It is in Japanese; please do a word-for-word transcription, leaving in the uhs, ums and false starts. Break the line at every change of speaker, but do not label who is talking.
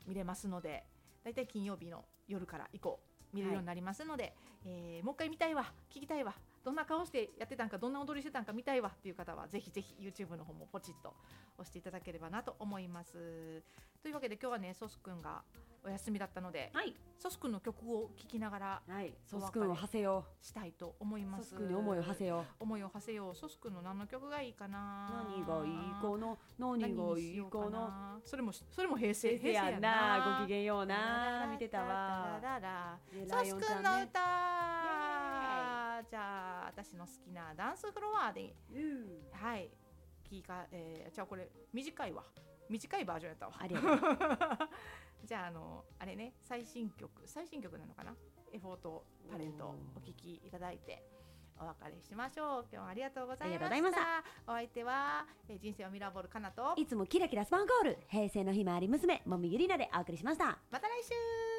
見れますので、だいたい金曜日の夜から以降見れるようになりますので、はい、えー、もう一回見たいわ、聞きたいわ、どんな顔してやってたんか、どんな踊りしてたんか見たいわっていう方はぜひぜひ YouTube の方もポチッと押していただければなと思います。というわけで今日はね、ソスくんがお休みだったので、はい、ソスくんの曲を聴きながら、はい、
ソスくんを馳せよう
したいと思います。
ソスくんに思いを馳せよう
思いを馳せよう。ソスくんの何の曲がいいかな。
何がいいかな、何がいいかな。
それもそれも平成
平成やな。ごきげんような、見てたわ。
ソスくんの歌、じゃあ私の好きなダンスフロアで、うん、はい聞か、えー、じゃあこれ短いわ、短いバージョンやったわ。ありがとうじゃああのあれね、最新曲最新曲なのかな、エフォートタレントお聴きいただいてお別れしましょう。今日はありがとうございました。お相手は、えー、人生をミラーボールかなと、
いつもキラキラスパンコール平成のひまわり娘もみゆりなでお送りしました。
また来週。